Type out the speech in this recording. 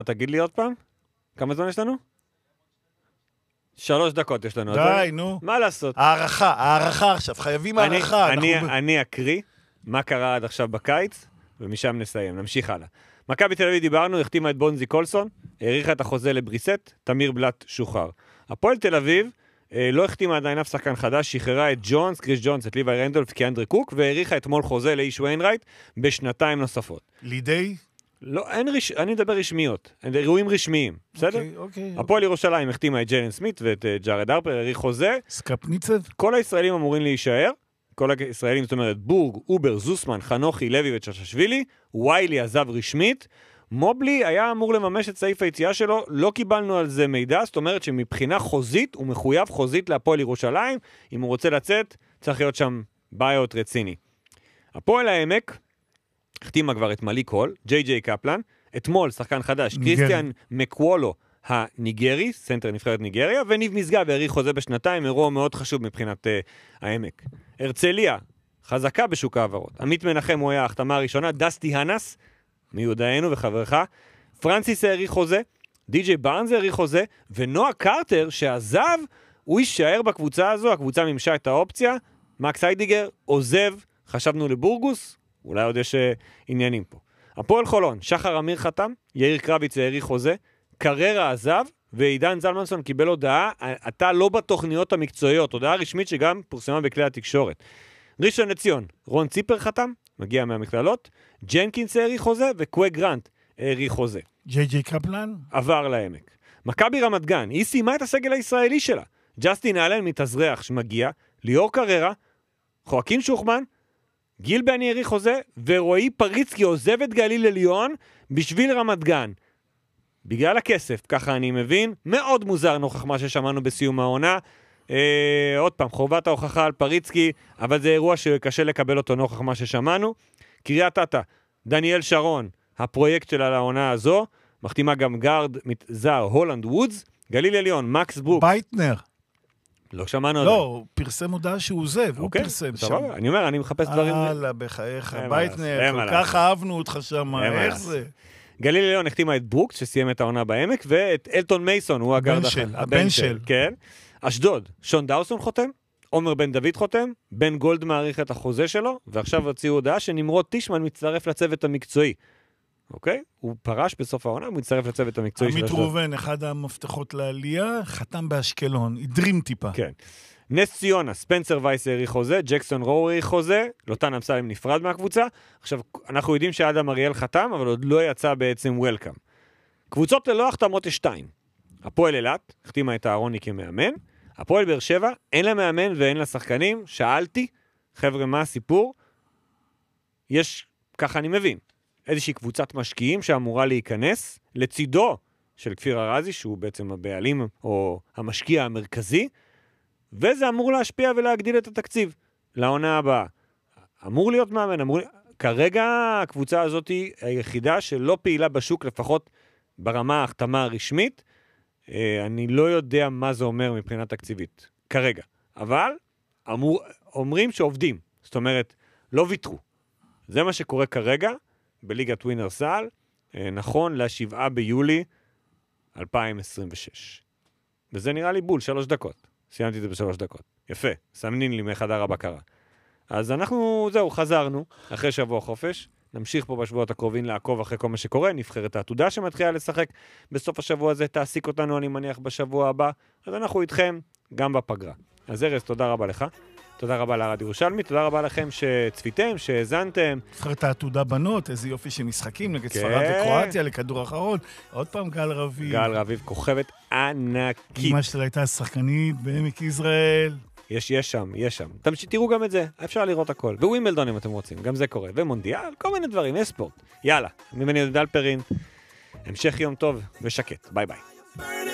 תגיד לי עוד פעם, כמה זמן יש לנו? 3 דקות יש לנו. די, נו. מה לעשות? הערכה עכשיו, חייבים הערכה. אני אקריא מה קרה עד עכשיו בקיץ, ומשם נסיים, נמשיך הלאה. מכבי תל אביב דיברנו, החתימה את בונזי קולסון, האריכה את החוזה לבריסט, תמיר בלט שוחרר. הפועל תל אביב לא החתימה עדיין אף שחקן חדש, שחררה את ג'ונס, קריס ג'ונס, את ליווי רנדולף, כאנדרי קוק, והאריכה אתמול חוזה לאיש ויינרייט בשנתיים נוספות. לידי? לא, אני מדבר רשמיות, אירועים רשמיים, בסדר? אוקיי. הפועל ירושלים החתימה את ג'יילן סמית ואת ג'ארד הרפר, האריך חוזה. סקפניצב? כל הישראלים אמורים להישאר, כל הישראלים, זאת אומרת, בורג, אובר, זוסמן, חנוכי, לוי וצ'ששווילי, ויילי עזב רשמית, מובלי היה אמור לממש את סעיף היציאה שלו, לא קיבלנו על זה מידע, זאת אומרת שמבחינה חוזית, הוא מחויב חוזית להפועל ירושלים, אם הוא רוצה לצאת, צריך להיות שם ביוט רציני. הפועל העמק, החתימה כבר את מליק הול, ג'יי קפלן, אתמול שחקן חדש, קריסטיאן מקוולו הניגרי, סנטר נבחרת ניגריה, וניב משגב האריך חוזה בשנתיים, אירוע מאוד חשוב מבחינת העמק. הרצליה, חזקה בשוק העברות. עמית מנחם הוא היה ההחתמה הראשונה, דסטי הנס, מיודענו וחברך, פרנסיס האריך חוזה, די.ג'יי בארנס האריך חוזה, ונועה קרטר שעזב, הוא יישאר בקבוצה הזו, הקבוצה מימשה את האופציה, מקס היידיגר עוזב, חשבנו לבורגוס, אולי עוד יש עניינים פה. הפועל חולון, שחר אמיר חתם, יאיר קרביץ האריך חוזה, קררה עזב, ועידן זלמנסון קיבל הודעה, אתה לא בתוכניות המקצועיות, הודעה רשמית שגם פורסמה בכלי התקשורת. ראשון לציון, רון ציפר חתם, מגיע מהמכללות, ג'נקינס האריך חוזה, וקווה גרנט האריך חוזה. ג'יי קפלן? עבר לעמק. מכבי רמת גן, היא סיימה את הסגל הישראלי שלה. ג'סטין אלן מתאזרח שמגיע, ליאור קררה, חואקין שוחמן, גיל בני האריך חוזה, ורועי פריצקי עוזב את גליל עליון בשביל רמת גן. בגלל הכסף, ככה אני מבין, מאוד מוזר נוכח מה ששמענו בסיום העונה. עוד פעם, חובת ההוכחה על פריצקי, אבל זה אירוע שקשה לקבל אותו נוכח מה ששמענו. קריית אתא, דניאל שרון, הפרויקט שלה לעונה הזו, מחתימה גם גארד זר הולנד וודס, גליל עליון, מקס ברוק. בייטנר. לא שמענו. לא, הוא פרסם הודעה שהוא עוזב, הוא פרסם שם. אני אומר, אני מחפש דברים. הלאה, בחייך, בייטנר, כל כך אהבנו אותך שם, איך זה? גליל עליון החתימה את ברוקס, שסיים את העונה בעמק, ואת אלטון מייסון, הוא הבן של. כן. אשדוד, שון דאוסון חותם, עומר בן דוד חותם, בן גולד מעריך את החוזה שלו, ועכשיו הוציאו הודעה שנמרוד טישמן מצטרף לצוות המקצועי. אוקיי? הוא פרש בסוף העונה, הוא מצטרף לצוות המקצועי של אשדוד. עמית ראובן, אחד המפתחות לעלייה, חתם באשקלון, הדרים טיפה. כן. נס ציונה, ספנסר וייס האריך חוזה, ג'קסון רו האריך חוזה, לוטן אמסלם נפרד מהקבוצה. עכשיו, אנחנו יודעים שאדם אריאל חתם, אבל עוד לא יצא בעצם וולקאם. קבוצות ללא החתמות יש 2. הפועל אילת, החתימה את אהרוני כמאמן. הפועל באר שבע, אין לה מאמן ואין לה שחקנים. שאלתי, חבר'ה, מה הסיפור? יש, ככה אני מבין, איזושהי קבוצת משקיעים שאמורה להיכנס לצידו של כפיר ארזי, שהוא בעצם הבעלים או המשקיע המרכזי, וזה אמור להשפיע ולהגדיל את התקציב לעונה הבאה. אמור להיות מאמן, כרגע הקבוצה הזאת היא היחידה שלא פעילה בשוק, לפחות ברמה ההחתמה הרשמית. אני לא יודע מה זה אומר מבחינה תקציבית, כרגע. אבל אומרים שעובדים, זאת אומרת, לא ויתרו. זה מה שקורה כרגע בליגת ווינר סל, נכון ל7 ביולי 2026. וזה נראה לי בול, 3 דקות. סיימתי את זה ב3 דקות. יפה, סמנין לי מחדר הבקרה. אז אנחנו, זהו, חזרנו, אחרי שבוע חופש, נמשיך פה בשבועות הקרובים לעקוב אחרי כל מה שקורה, נבחרת העתודה שמתחילה לשחק בסוף השבוע הזה, תעסיק אותנו, אני מניח, בשבוע הבא, אז אנחנו איתכם גם בפגרה. אז ארז, תודה רבה לך, תודה רבה לארד ירושלמי, תודה רבה לכם שצפיתם, שהזנתם. נבחרת העתודה בנות, איזה יופי של משחקים, נגד ספרד וקרואטיה, לכדור אחרון, עוד פעם גל רביב. גל רביב, כוכבת ענקית. אמא שלה הייתה שחקנית בעמק יזרעאל. יש שם. תראו גם את זה, אפשר לראות הכל. ווימבלדון אם אתם רוצים, גם זה קורה. ומונדיאל, כל מיני דברים, יש ספורט. יאללה, ממני דל פרין. המשך יום טוב ושקט. ביי ביי.